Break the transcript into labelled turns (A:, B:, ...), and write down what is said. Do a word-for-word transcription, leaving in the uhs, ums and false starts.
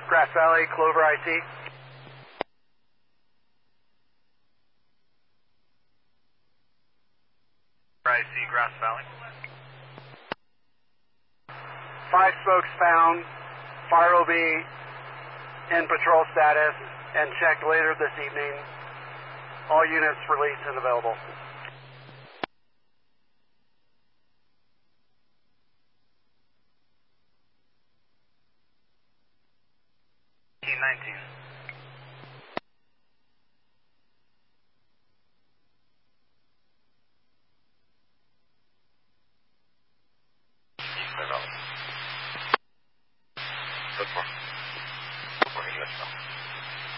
A: Grass Valley, Clover I C.
B: I C, Grass Valley.
A: Five spokes found. Fire will be in patrol status and checked later this evening. All units released and available.
B: nineteen.